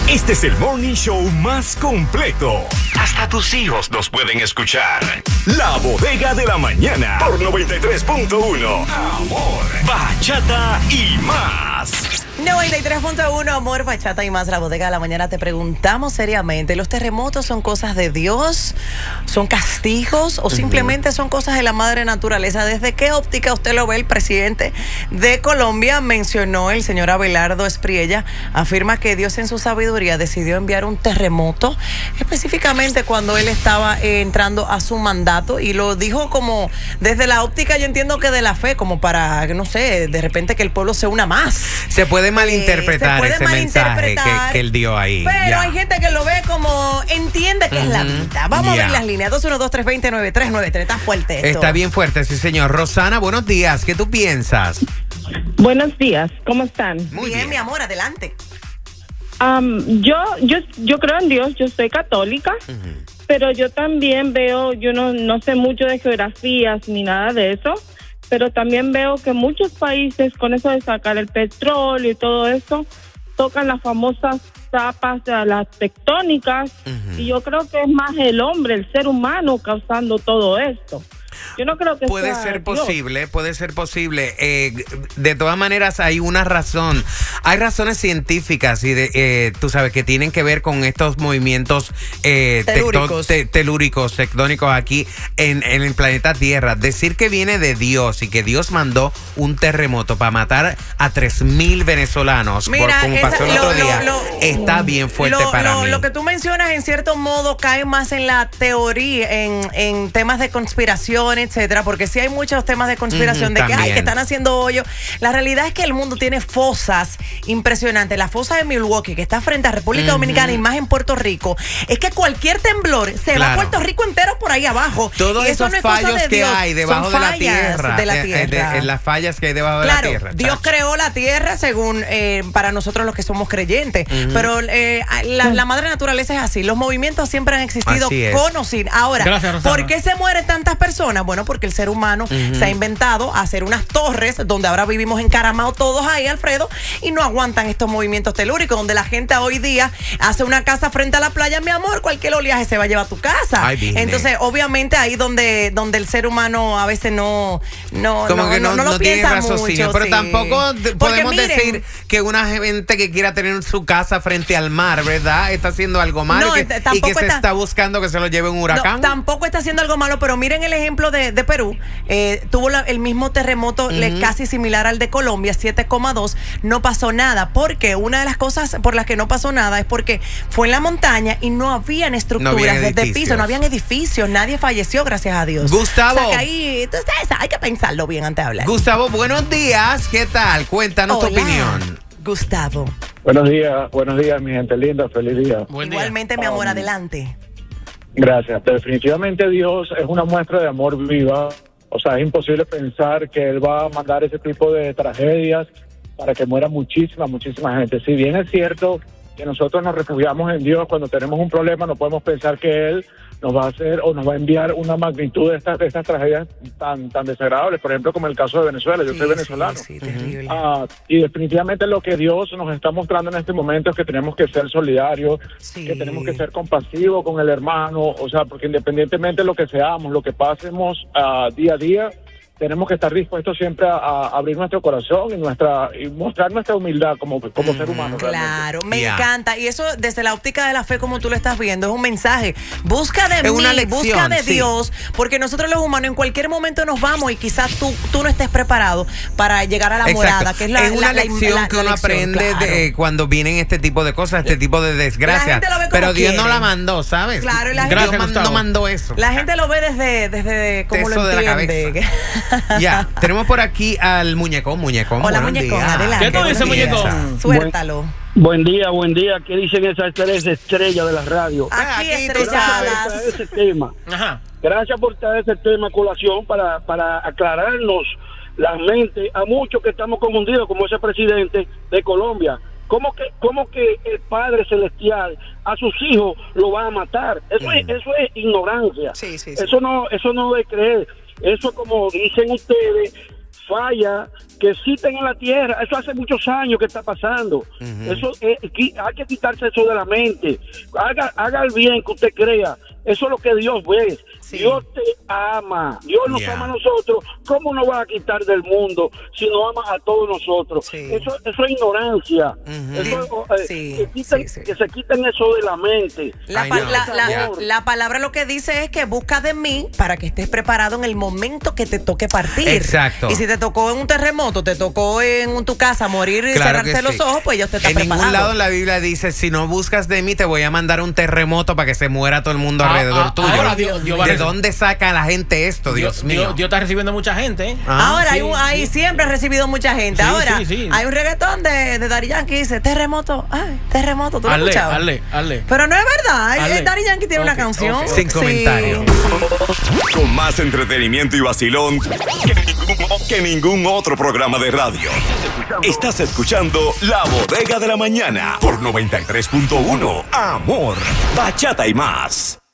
Este es el morning show más completo. Hasta tus hijos nos pueden escuchar. La Bodega de la Mañana por 93.1. Amor, bachata y más. 93.1, amor, bachata y más, La Bodega de la Mañana. Te preguntamos seriamente, ¿los terremotos son cosas de Dios? ¿Son castigos? ¿O simplemente son cosas de la madre naturaleza? ¿Desde qué óptica usted lo ve? El presidente de Colombia mencionó, el señor Abelardo Espriella, afirma que Dios en su sabiduría decidió enviar un terremoto, específicamente cuando él estaba entrando a su mandato, y lo dijo como desde la óptica, yo entiendo que de la fe, como para, no sé, de repente que el pueblo se una más. Se puede malinterpretar ese mensaje que él dio ahí. Pero hay gente que lo ve como entiende que es la vida. Vamos a ver las líneas. 212-320-9393. Está fuerte esto. Está bien fuerte, sí, señor. Rosana, buenos días. ¿Qué tú piensas? Buenos días. ¿Cómo están? Muy bien, mi amor. Adelante. Yo creo en Dios. Yo soy católica. Pero yo también veo, yo no sé mucho de geografías ni nada de eso, pero también veo que muchos países, con eso de sacar el petróleo y todo eso, tocan las famosas tapas de las tectónicas, y yo creo que es más el hombre, el ser humano, causando todo esto. Yo no creo que puede ser posible. De todas maneras, hay una razón. Hay razones científicas y tú sabes que tienen que ver con estos movimientos telúricos, tectónicos aquí en el planeta Tierra. Decir que viene de Dios y que Dios mandó un terremoto para matar a 3,000 venezolanos, como pasó el otro día, está bien fuerte para mí. Lo que tú mencionas, en cierto modo, cae más en la teoría, en temas de conspiración, etcétera, porque sí hay muchos temas de conspiración de que están haciendo hoyo. La realidad es que el mundo tiene fosas impresionantes. La fosa de Milwaukee, que está frente a República Dominicana y más en Puerto Rico, es que cualquier temblor se va a Puerto Rico entero por ahí abajo. Todos esos fallos que hay debajo de la tierra. Las fallas que hay debajo de la tierra. Dios creó la tierra según para nosotros los que somos creyentes, pero la madre naturaleza es así. Los movimientos siempre han existido con o sin. Ahora, gracias, ¿por qué se mueren tantas personas? Bueno, porque el ser humano se ha inventado hacer unas torres donde ahora vivimos encaramados todos ahí, Alfredo, y no aguantan estos movimientos telúricos, donde la gente hoy día hace una casa frente a la playa, mi amor, cualquier oleaje se va a llevar a tu casa. Entonces, obviamente, ahí donde el ser humano a veces no lo piensa mucho. Pero tampoco podemos decir que una gente que quiera tener su casa frente al mar, ¿verdad? Está haciendo algo malo y que se está buscando que se lo lleve un huracán. Tampoco está haciendo algo malo, pero miren el ejemplo de Perú. Tuvo el mismo terremoto casi similar al de Colombia, 7,2. No pasó nada, porque una de las cosas por las que no pasó nada es porque fue en la montaña y no habían estructuras desde piso, no habían edificios, nadie falleció, gracias a Dios. Gustavo. O sea que ahí, entonces, hay que pensarlo bien antes de hablar. Gustavo, buenos días. ¿Qué tal? Cuéntanos tu opinión. Gustavo. Buenos días, mi gente linda, feliz día. Igualmente, mi amor, adelante. Gracias. Definitivamente Dios es una muestra de amor viva. O sea, es imposible pensar que Él va a mandar ese tipo de tragedias para que muera muchísima gente. Si bien es cierto que nosotros nos refugiamos en Dios cuando tenemos un problema, no podemos pensar que Él nos va a hacer o nos va a enviar una magnitud de estas tragedias tan desagradables, por ejemplo, como el caso de Venezuela. Yo soy venezolano. Sí, terrible. Y definitivamente lo que Dios nos está mostrando en este momento es que tenemos que ser solidarios, que tenemos que ser compasivos con el hermano, o sea, porque independientemente de lo que seamos, lo que pasemos día a día, tenemos que estar dispuestos siempre a abrir nuestro corazón y mostrar nuestra humildad como ser humano. Claro, me encanta. Y eso desde la óptica de la fe, como tú lo estás viendo, es un mensaje. Busca de mí, busca de Dios, porque nosotros los humanos en cualquier momento nos vamos y quizás tú no estés preparado para llegar a la morada, que es una lección que uno aprende cuando vienen este tipo de cosas, este tipo de desgracias. Pero Dios no la mandó, ¿sabes? Claro, Dios no mandó eso. La gente lo ve desde como lo entiende. Ya, tenemos por aquí al muñecón. Hola, muñecón, adelante. ¿Qué tú dices, muñecón? Suéltalo. Buen día. ¿Qué dicen esas tres estrellas de la radio? Aquí estrelladas. Ese tema. Ajá. Gracias por traer ese tema a colación para aclararnos la mente a muchos que estamos confundidos, como ese presidente de Colombia. ¿Cómo que el Padre Celestial a sus hijos lo va a matar? Eso es ignorancia. Sí. Eso no es creer. Eso, como dicen ustedes, falla que existen en la tierra. Eso hace muchos años que está pasando. Eso hay que quitarse eso de la mente. Haga el bien que usted crea. Eso es lo que Dios ve. Sí. Dios te ama. Dios nos ama a nosotros. ¿Cómo nos va a quitar del mundo si nos ama a todos nosotros? Sí. Eso es ignorancia. Eso, que se quiten eso de la mente. La palabra lo que dice es que busca de mí para que estés preparado en el momento que te toque partir. Exacto. Y si te tocó en un terremoto, te tocó en tu casa morir y cerrarse los ojos, pues Dios te está preparando. En ningún lado en la Biblia dice, si no buscas de mí, te voy a mandar un terremoto para que se muera todo el mundo alrededor tuyo. Ahora, ¿de dónde saca la gente esto, Dios mío? Dios está recibiendo mucha gente. Ahora, siempre ha recibido mucha gente. Ahora, hay un reggaetón de Daddy Yankee que dice, terremoto, terremoto, ¿tú lo has escuchado? Pero no es verdad, Daddy Yankee tiene una canción. Sin comentario. Con más entretenimiento y vacilón que ningún otro programa de radio. Estás escuchando La Bodega de la Mañana por 93.1 Amor, Bachata y más.